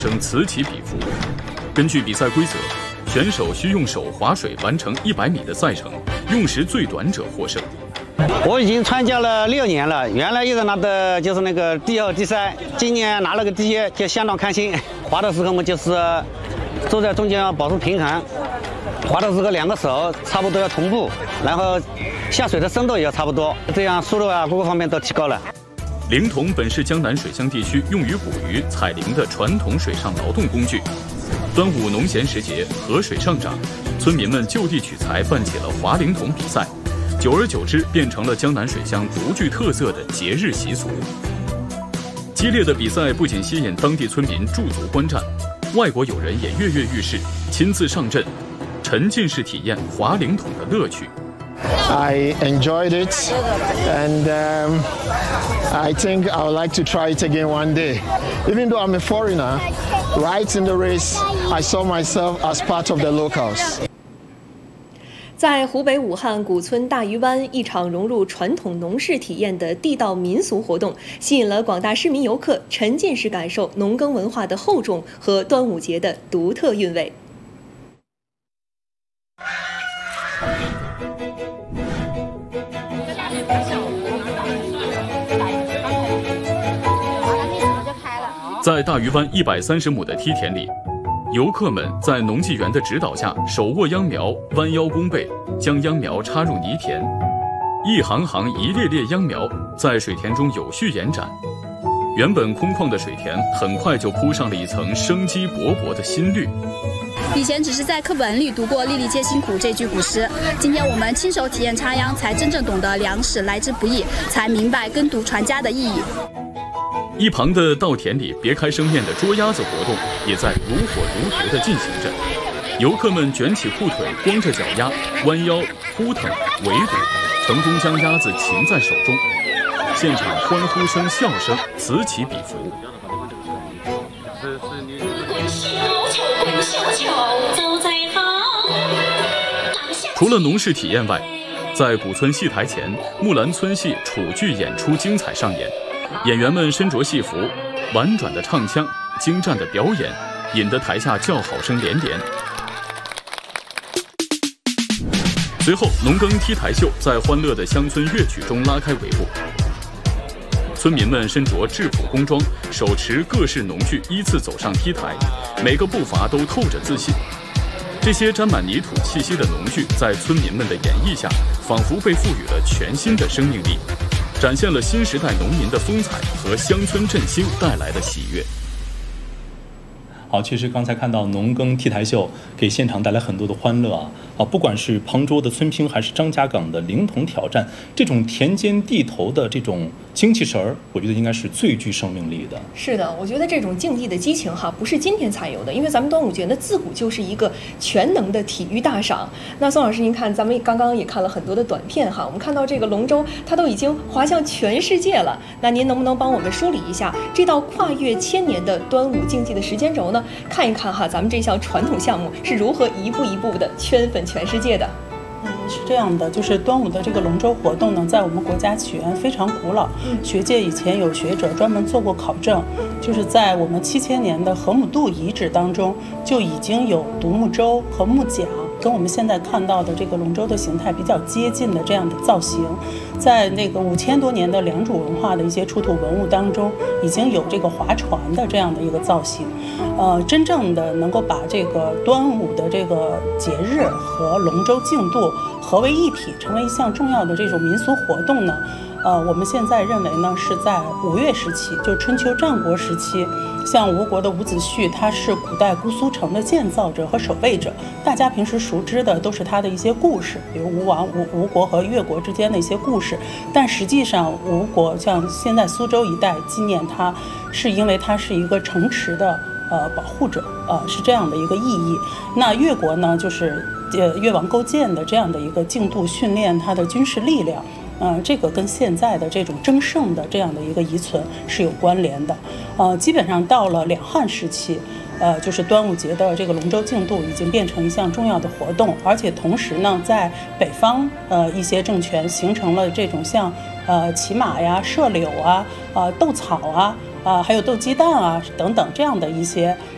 争此起彼伏。根据比赛规则，选手需用手划水完成100米的赛程，用时最短者获胜。 我已经参加了6年了，原来一直拿的就是那个第2、第3，今年拿了个第1，就相当开心。划的时候嘛，就是坐在中间要保持平衡，划的时候2个手差不多要同步，然后下水的深度也要差不多，这样速度啊各个方面都提高了。 灵童本是江南水乡地区用于捕鱼、采灵的传统水上劳动工具。端午农闲时节，河水上涨，村民们就地取材办起了划灵童比赛，久而久之变成了江南水乡独具特色的节日习俗。激烈的比赛不仅吸引当地村民驻足观战，外国友人也跃跃欲试，亲自上阵，沉浸式体验划灵童的乐趣。 I enjoyed it, and I think I would like to try it again one day. Even though I'm a foreigner, right in the race, I saw myself as part of the locals. 在湖北武汉古村大鱼湾，一场融入传统农事体验的地道民俗活动，吸引了广大市民游客沉浸式感受农耕文化的厚重和端午节的独特韵味。 在大鱼湾130亩的梯田里，游客们在农技员的指导下，手握秧苗，弯腰弓背，将秧苗插入泥田，一行行、一列列秧苗在水田中有序延展。原本空旷的水田很快就铺上了一层生机勃勃的新绿。 以前只是在课本里读过“粒粒皆辛苦”这句古诗，今天我们亲手体验插秧，才真正懂得粮食来之不易，才明白耕读传家的意义。 一旁的稻田里别开生面的捉鸭子活动也在如火如荼地进行着，游客们卷起裤腿，光着脚丫，弯腰扑腾围堵，成功将鸭子擒在手中，现场欢呼声、笑声此起彼伏。除了农事体验外，在古村戏台前，木兰村戏楚剧演出精彩上演。演员们身着戏服，婉转的唱腔，精湛的表演，引得台下叫好声连连。随后，农耕踢台秀在欢乐的乡村乐曲中拉开帷幕。村民们身着质朴工装，手持各式农具，依次走上踢台，每个步伐都透着自信。这些沾满泥土气息的农具，在村民们的演绎下，仿佛被赋予了全新的生命力，展现了新时代农民的风采和乡村振兴带来的喜悦。 好，其实刚才看到农耕踢台秀给现场带来很多的欢乐啊，不管是旁州的村拼，还是张家港的灵童挑战，这种田间地头的这种精气神儿，我觉得应该是最具生命力的。 是的，我觉得这种竞技的激情不是今天才有的，因为咱们端午节呢自古就是一个全能的体育大赏。那宋老师，您看，咱们刚刚也看了很多的短片我们看到这个龙舟它都已经滑向全世界了。那您能不能帮我们梳理一下这道跨越1000年的端午竞技的时间轴呢？看一看咱们这项传统项目是如何一步一步的圈粉全世界的。 是这样的，就是端午的这个龙舟活动呢，在我们国家起源非常古老。学界以前有学者专门做过考证，就是在我们7000年的河姆渡遗址当中，就已经有独木舟和木桨，跟我们现在看到的这个龙舟的形态比较接近的这样的造型。在那个5000多年的良渚文化的一些出土文物当中，已经有这个划船的这样的一个造型。真正的能够把这个端午的这个节日和龙舟竞渡合为一体，成为一项重要的这种民俗活动呢，我们现在认为呢是在吴越时期，就是春秋战国时期。像吴国的伍子胥，他是古代姑苏城的建造者和守卫者，大家平时熟知的都是他的一些故事，比如吴国和越国之间的一些故事。但实际上，吴国像现在苏州一带纪念他，是因为他是一个城池的保护者，是这样的一个意义。那越国呢，就是越王勾践的这样的一个竞渡训练他的军事力量。这个跟现在的这种争胜的这样的一个遗存是有关联的。基本上到了两汉时期，就是端午节的这个龙舟竞渡已经变成一项重要的活动，而且同时呢，在北方一些政权形成了这种像骑马呀、射柳啊、斗草啊。还有斗鸡蛋啊等等这样的一些